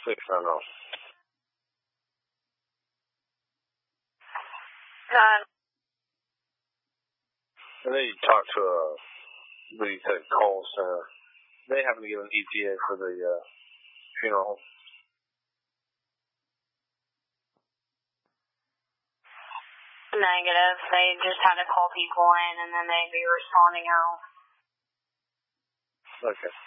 690. And then you talk to what you said, call center. They happen to get an ETA for the funeral. Negative. They just had to call people in and then they'd be responding out. Okay.